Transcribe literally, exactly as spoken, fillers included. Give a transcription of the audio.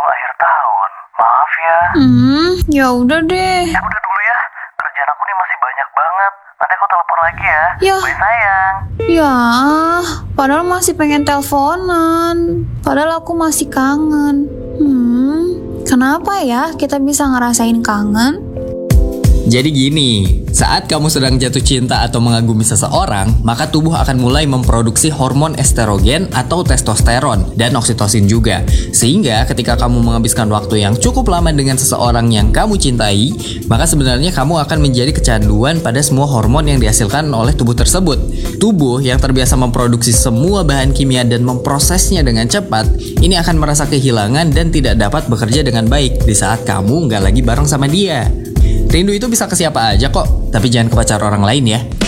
akhir tahun. Maaf ya. Hmm, ya udah deh. Ya udah dulu ya. Kerjaan aku nih masih banyak banget. Nanti aku telepon lagi ya. Ya. Bye sayang. Ya, padahal masih pengen teleponan. Padahal aku masih kangen. Hmm, kenapa ya kita bisa ngerasain kangen? Jadi gini, saat kamu sedang jatuh cinta atau mengagumi seseorang, maka tubuh akan mulai memproduksi hormon estrogen atau testosteron dan oksitosin juga. Sehingga ketika kamu menghabiskan waktu yang cukup lama dengan seseorang yang kamu cintai, maka sebenarnya kamu akan menjadi kecanduan pada semua hormon yang dihasilkan oleh tubuh tersebut. Tubuh yang terbiasa memproduksi semua bahan kimia dan memprosesnya dengan cepat, ini akan merasa kehilangan dan tidak dapat bekerja dengan baik di saat kamu nggak lagi bareng sama dia. Rindu itu bisa ke siapa aja kok, tapi jangan ke pacar orang lain ya.